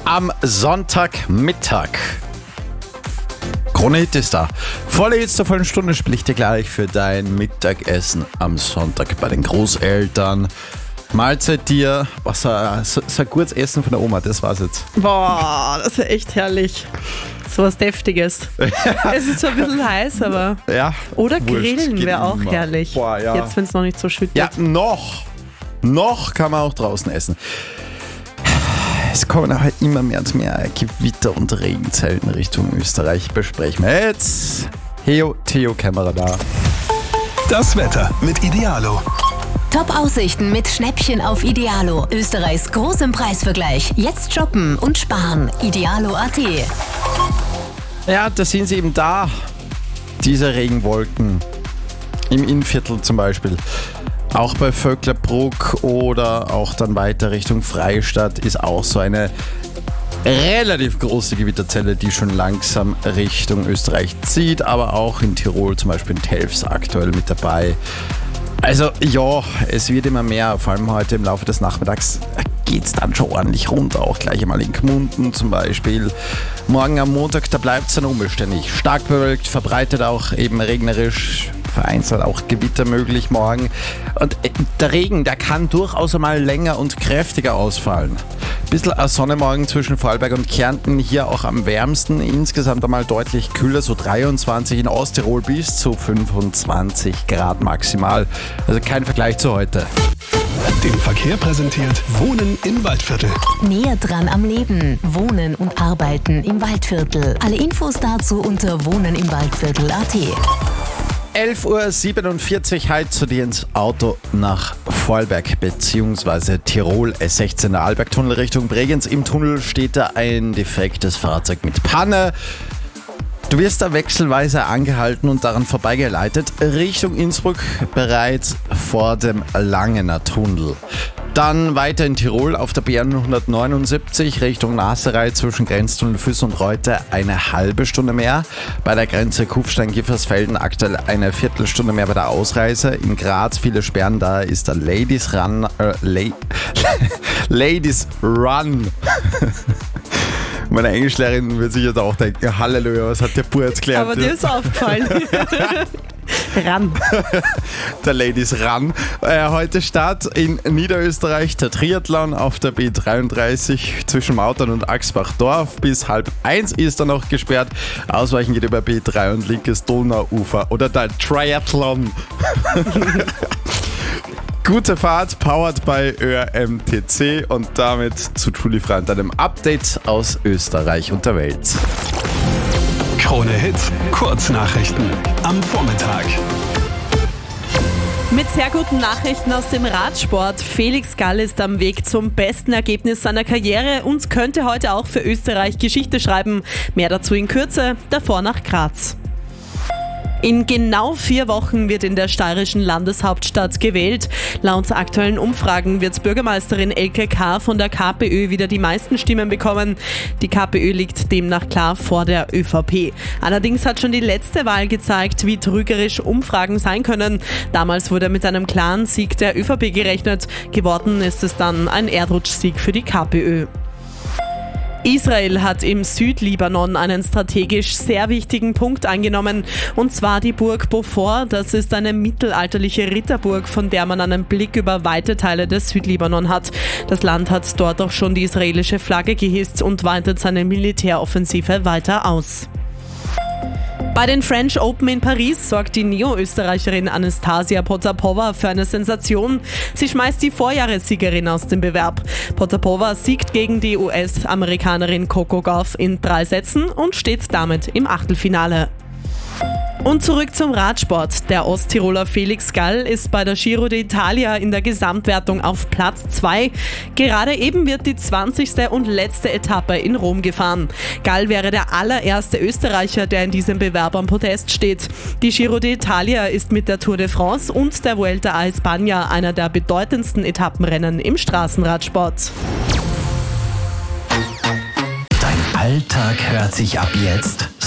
am Sonntagmittag. Krone Hit ist da. Volle Hits zur vollen Stunde spiele ich dir gleich für dein Mittagessen am Sonntag bei den Großeltern. Mahlzeit dir, so ein gutes Essen von der Oma, das war's jetzt. Boah, das ist echt herrlich. So was Deftiges. Es ist zwar ein bisschen heiß, aber... Ja, oder grillen wäre auch immer herrlich. Boah, ja. Jetzt, wenn es noch nicht so schüttet. Ja, noch kann man auch draußen essen. Es kommen halt immer mehr und mehr Gewitter und Regenzellen Richtung Österreich. Besprechen wir jetzt. Theo Kämmerer da. Das Wetter mit Idealo. Top-Aussichten mit Schnäppchen auf Idealo. Österreichs großem Preisvergleich. Jetzt shoppen und sparen. Idealo.at. Ja, da sind sie eben da. Diese Regenwolken. Im Innviertel zum Beispiel. Auch bei Vöcklerbruck oder auch dann weiter Richtung Freistadt ist auch so eine relativ große Gewitterzelle, die schon langsam Richtung Österreich zieht, aber auch in Tirol, zum Beispiel in Telfs aktuell mit dabei. Also ja, es wird immer mehr, vor allem heute im Laufe des Nachmittags geht es dann schon ordentlich runter, auch gleich einmal in Gmunden zum Beispiel. Morgen am Montag, da bleibt es dann unbeständig. Stark bewölkt, verbreitet auch eben regnerisch, vereinzelt auch Gewitter möglich morgen. Und der Regen, der kann durchaus einmal länger und kräftiger ausfallen. Ein bisschen Sonne morgen zwischen Vorarlberg und Kärnten, hier auch am wärmsten. Insgesamt einmal deutlich kühler, so 23 in Osttirol bis zu 25 Grad maximal. Also kein Vergleich zu heute. Den Verkehr präsentiert Wohnen im Waldviertel. Näher dran am Leben. Wohnen und arbeiten im Waldviertel. Alle Infos dazu unter wohnenimwaldviertel.at. 11.47 Uhr heute zu dir ins Auto nach Vorarlberg bzw. Tirol. S16 der Arlbergtunnel Richtung Bregenz. Im Tunnel steht da ein defektes Fahrzeug mit Panne. Du wirst da wechselweise angehalten und daran vorbeigeleitet. Richtung Innsbruck bereits vor dem Langener Tunnel. Dann weiter in Tirol auf der BR 179 Richtung Naserei zwischen Grenztunnel Füss und Reute eine halbe Stunde mehr. Bei der Grenze Kufstein-Giffersfelden aktuell eine Viertelstunde mehr bei der Ausreise. In Graz viele Sperren, da ist der Ladies Run. Meine Englischlehrerin wird sich jetzt auch denken, Halleluja, was hat der Bub jetzt gelernt? Aber dir ist aufgefallen. Ran. Der Ladies Run. Heute Start in Niederösterreich der Triathlon auf der B33 zwischen Mautern und Axbach-Dorf. Bis 12:30 ist er noch gesperrt. Ausweichen geht über B3 und linkes Donauufer. Oder der Triathlon. Gute Fahrt, powered by ÖRMTC und damit zu Truly Frant, einem Update aus Österreich und der Welt. Krone Hit, Kurznachrichten am Vormittag. Mit sehr guten Nachrichten aus dem Radsport. Felix Gall ist am Weg zum besten Ergebnis seiner Karriere und könnte heute auch für Österreich Geschichte schreiben. Mehr dazu in Kürze, davor nach Graz. In genau 4 Wochen wird in der steirischen Landeshauptstadt gewählt. Laut aktuellen Umfragen wird Bürgermeisterin Elke K. von der KPÖ wieder die meisten Stimmen bekommen. Die KPÖ liegt demnach klar vor der ÖVP. Allerdings hat schon die letzte Wahl gezeigt, wie trügerisch Umfragen sein können. Damals wurde mit einem klaren Sieg der ÖVP gerechnet. Geworden ist es dann ein Erdrutschsieg für die KPÖ. Israel hat im Südlibanon einen strategisch sehr wichtigen Punkt eingenommen, und zwar die Burg Beaufort. Das ist eine mittelalterliche Ritterburg, von der man einen Blick über weite Teile des Südlibanon hat. Das Land hat dort auch schon die israelische Flagge gehisst und weitet seine Militäroffensive weiter aus. Bei den French Open in Paris sorgt die Neo-Österreicherin Anastasia Potapova für eine Sensation. Sie schmeißt die Vorjahressiegerin aus dem Bewerb. Potapova siegt gegen die US-Amerikanerin Coco Gauff in 3 Sätzen und steht damit im Achtelfinale. Und zurück zum Radsport. Der Osttiroler Felix Gall ist bei der Giro d'Italia in der Gesamtwertung auf Platz 2. Gerade eben wird die 20. und letzte Etappe in Rom gefahren. Gall wäre der allererste Österreicher, der in diesem Bewerb am Podest steht. Die Giro d'Italia ist mit der Tour de France und der Vuelta a España einer der bedeutendsten Etappenrennen im Straßenradsport. Dein Alltag hört sich ab jetzt